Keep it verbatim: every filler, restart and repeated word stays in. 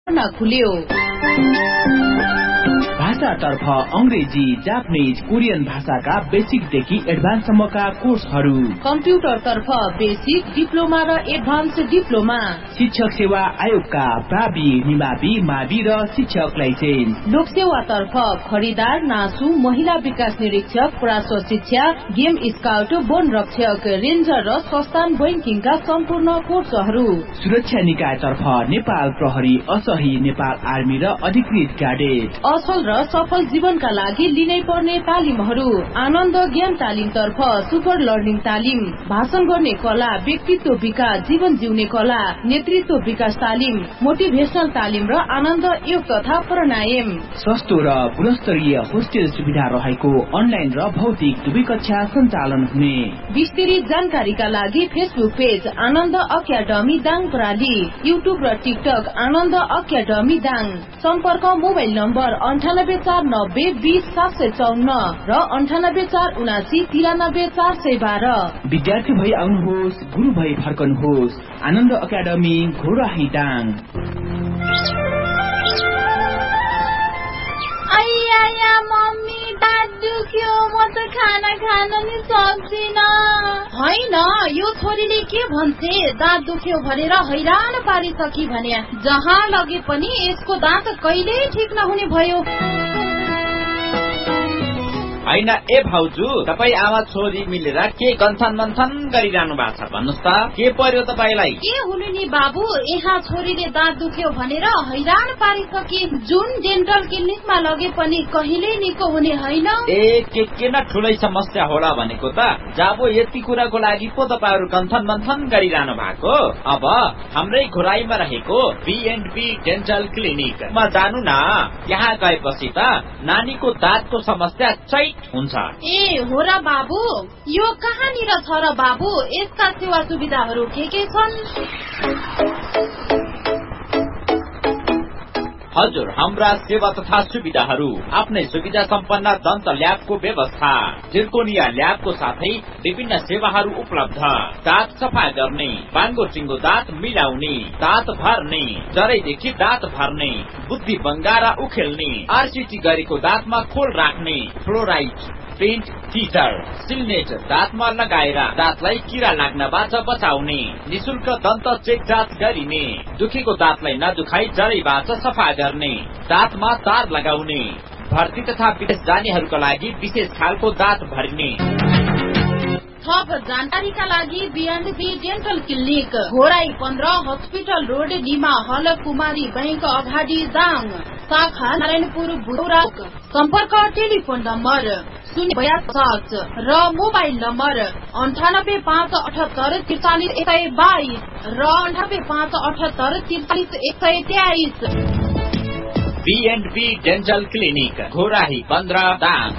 खुल्यो। भाषातर्फ अंग्रेजी, Japanese, Korean भाषाका बेसिकदेखि एडभान्ससम्मका कोर्सहरू। कम्प्युटरतर्फ बेसिक, डिप्लोमा र एडभान्स डिप्लोमा। शिक्षक सेवा आयोगका प्रावि, निमावि, मावि र शिक्षक लाइसेन्स। लोकसेवातर्फ खरिदार, नासु, महिला विकास निरीक्षक, प्राश्व शिक्षा, गेम स्काउट, वन रक्षक, रेन्जर र संस्थान बैंकिङका सम्पूर्ण कोर्सहरू। सुरक्षा निकायतर्फ नेपाल प्रहरी, असही, नेपाल आर्मी र अधिकृत क्याडेट। असल र सफल जीवनका लागि लिनै पर्ने तालिमहरू। आनन्द ज्ञान तालिम तर्फ सुपर लर्निङ तालिम, भाषण गर्ने कला, व्यक्तित्व विकास, जीवन जिउने कला, नेतृत्व विकास तालिम, मोटिभेशनल तालिम र आनन्द योग तथा प्राणायाम। सस्तो र गुणस्तरीय होस्टेल सुविधा रहेको अनलाइन र भौतिक दुवै कक्षा सञ्चालन हुने। विस्तृत जानकारीका लागि फेसबुक पेज आनन्द अकादमी दाङ प्रणाली, युट्युब र टिकटक आनन्द अकादमी दाङ। सम्पर्क मोबाइल नम्बर अन्ठानब्बे चार नब्बे बीस सात सय चौन्न र अन्ठानब्बे चार उनासी तिरानब्बे चार सय बाह्र। विद्यार्थी भई आउनुहोस्, गुरु भई फर्कनुहोस्। आनन्द अकादमी घोराही दाङ। आइया मम्मी, दाँत दुख्यो, म त खाना खान नि सक्दिन। होइन, यो छोरीले के भन्छे, दाँत दुख्यो भनेर हैरान पारिसकी भने जहाँ लगे पनि यसको दाँत कहिल्यै ठिक नहुने भयो। होइन ए भाउजू, तपाईँ आमा छोरी मिलेर के गन्थन मन्थन गरिरहनु भएको छ भन्नुहोस् त, के पर्यो तपाईँलाई? के हुनु नि बाबु, यहाँ छोरीले दाँत दुख्यो भनेर हैरान पारिसके, जुन डेन्टल क्लिनिकमा लगे पनि कहिल्यै निको हुने होइन। ए के के न ठुलै समस्या होला भनेको त, जाबो यति कुराको लागि पो तपाईँहरू गन्थन मन्थन गरिरहनु भएको। अब हाम्रै घोराईमा रहेको बीएन्डबी डेन्टल क्लिनिकमा जानु न। यहाँ गएपछि त नानीको दाँतको समस्या चैत हुन्छ। ए हो र बाबु, यो कहाँनिर छ र बाबु, यसका सेवा सुविधाहरू के के छन्? हजुर, हाम्रा सेवा तथा सुविधाहरू आफ्नै सुविधा सम्पन्न दन्त ल्याबको व्यवस्था, जिर्कोनिया ल्याबको साथै विभिन्न सेवाहरू उपलब्ध। दाँत सफा गर्ने, बाङ्गो चिङ्गो दाँत मिलाउने, दाँत भर्ने, जरैदेखि दाँत भर्ने, बुद्धि बङ्गारा उखेल्ने, आरसिटी गरेको दाँतमा खोल राख्ने, फ्लोराइड पेन्ट टिचर, सिलनेट दाँतमा लगाएर दाँतलाई किरा लाग्नबाट बचाउने, निशुल्क दन्त चेक जाँच गरिने, दुखेको दाँतलाई नदुखाई जरैबाट सफा गर्ने, दाँतमा तार लगाउने, भर्ती तथा विदेश जानेहरूका लागि विशेष खालको दाँत भरिने। थप जानकारीका लागि बीएन्डबी डेन्टल क्लिनिक, घोराई पन्ध्र, हस्पिटल रोड, डिमा हल, कुमारी बैंक अगाडि दाङ, शाखा नारायणपुर बुढौरा। सम्पर्क टेलिफोन नम्बर शून्य बयासी र मोबाइल नम्बर अन्ठानब्बे पाँच अठहत्तर त्रिचालिस एक सय बाइस र अन्ठानब्बे पाँच अठहत्तर त्रिचालिस एक सय तेइस। बीएन्डबी डेन्टल क्लिनिक, घोराही पन्ध्र, दाङ।